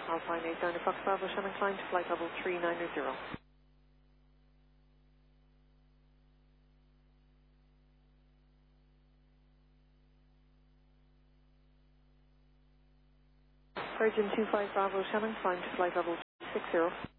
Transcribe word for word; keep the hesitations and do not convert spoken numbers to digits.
Alpine eight nine Fox Bravo, Shannon Klein to flight level three nine zero. Virgin two five Bravo, Shannon Klein to flight level six zero.